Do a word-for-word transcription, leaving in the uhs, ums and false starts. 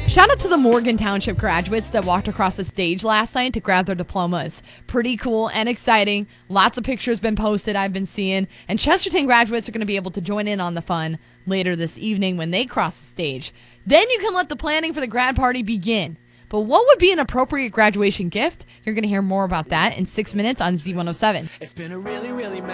Shout out to the Morgan Township graduates that walked across the stage last night to grab their diplomas. Pretty cool and exciting. Lots of pictures been posted I've been seeing. And Chesterton graduates are going to be able to join in on the fun later this evening when they cross the stage. Then you can let the planning for the grad party begin. But what would be an appropriate graduation gift? You're going to hear more about that in six minutes on Z one oh seven. It's been a really, really